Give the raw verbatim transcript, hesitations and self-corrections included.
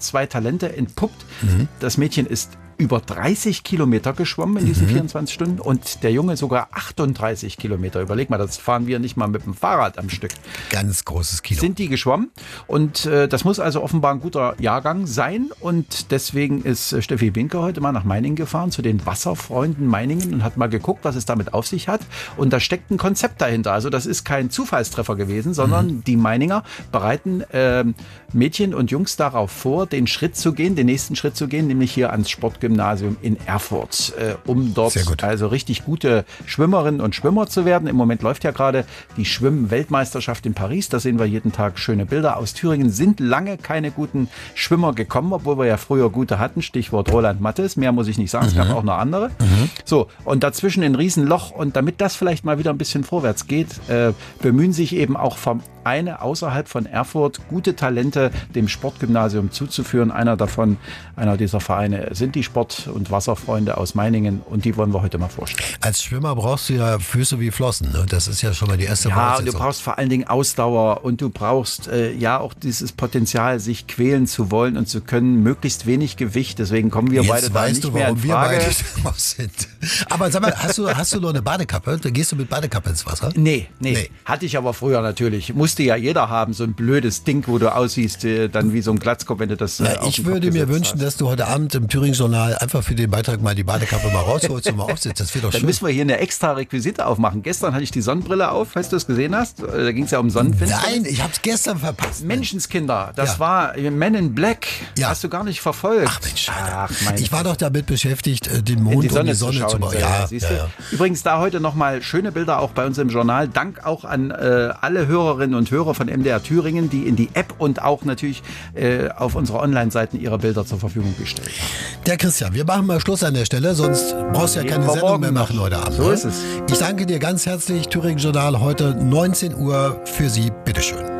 zwei Talente entpuppt. Mhm. Das Mädchen ist über dreißig Kilometer geschwommen in diesen mhm. vierundzwanzig Stunden und der Junge sogar achtunddreißig Kilometer. Überleg mal, das fahren wir nicht mal mit dem Fahrrad am Stück. Ganz großes Kino. Sind die geschwommen und äh, das muss also offenbar ein guter Jahrgang sein und deswegen ist äh, Steffi Binke heute mal nach Meiningen gefahren zu den Wasserfreunden Meiningen und hat mal geguckt, was es damit auf sich hat und da steckt ein Konzept dahinter. Also das ist kein Zufallstreffer gewesen, sondern mhm. die Meininger bereiten äh, Mädchen und Jungs darauf vor, den Schritt zu gehen, den nächsten Schritt zu gehen, nämlich hier ans Sportgymnasium in Erfurt, äh, um dort also richtig gute Schwimmerinnen und Schwimmer zu werden. Im Moment läuft ja gerade die Schwimm-Weltmeisterschaft in Paris. Da sehen wir jeden Tag schöne Bilder. Aus Thüringen sind lange keine guten Schwimmer gekommen, obwohl wir ja früher gute hatten. Stichwort Roland Mattes. Mehr muss ich nicht sagen. Mhm. Es gab auch noch andere. Mhm. So, und dazwischen ein Riesenloch. Und damit das vielleicht mal wieder ein bisschen vorwärts geht, äh, bemühen sich eben auch Vereine außerhalb von Erfurt, gute Talente dem Sportgymnasium zuzuführen. Einer davon, einer dieser Vereine sind die Sport- und Wasserfreunde aus Meiningen und die wollen wir heute mal vorstellen. Als Schwimmer brauchst du ja Füße wie Flossen, ne? Das ist ja schon mal die erste Ja, und du brauchst vor allen Dingen Ausdauer und du brauchst äh, ja auch dieses Potenzial, sich quälen zu wollen und zu können, möglichst wenig Gewicht. Deswegen kommen wir Jetzt beide da nicht du, mehr in Frage. Wir beide sind. Aber sag mal, hast du, hast du nur eine Badekappe? Da gehst du mit Badekappe ins Wasser? Nee, nee, nee. Hatte ich aber früher natürlich. Musste ja jeder haben, so ein blödes Ding, wo du aussiehst, äh, dann wie so ein Glatzkopf, wenn du das äh, ja, Ich würde mir wünschen, hast. dass du heute Abend im Thüringen-Journal einfach für den Beitrag mal die Badekappe mal rausholst und mal aufsetzt. Das wird doch Dann schön. müssen wir hier eine extra Requisite aufmachen. Gestern hatte ich die Sonnenbrille auf, falls du es gesehen hast. Da ging es ja um Sonnenfinsternis. Nein, ich habe es gestern verpasst. Menschenskinder, das ja. war Men in Black. Ja. Hast du gar nicht verfolgt. Ach Mensch, Ach, ich war doch damit beschäftigt, den Mond die Sonne und die Sonne zu bauen. Ja, siehst ja, du? ja. Übrigens da heute nochmal schöne Bilder auch bei uns im Journal. Dank auch an äh, alle Hörerinnen und Hörer von M D R Thüringen, die in die App und auch natürlich äh, auf unsere Online-Seiten ihre Bilder zur Verfügung gestellt haben. Der Christian, wir machen mal Schluss an der Stelle, sonst brauchst du ja keine Sendung mehr machen heute Abend. So ne? ist es. Ich danke dir ganz herzlich. Thüringen Journal heute neunzehn Uhr für Sie. Bitteschön.